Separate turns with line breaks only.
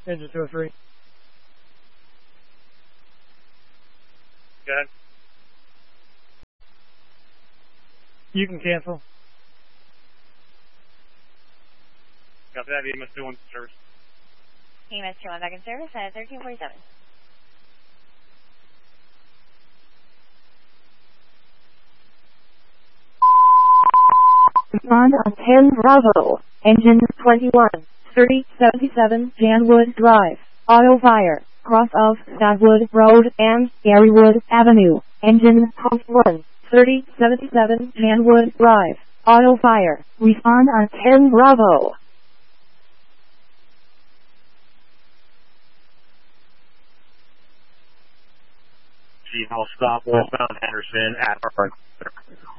Engine 203.
Go ahead.
You can cancel.
Copy that. EMS 21 service.
EMS 21 back in service at 1347.
Respond on 10 Bravo. Engine 21, 3077 Janwood Drive. Auto fire. Cross of Statwood Road and Garywood Avenue. Engine 21, 3077 Janwood Drive. Auto fire. Respond on 10 Bravo.
I'll stop westbound Henderson at our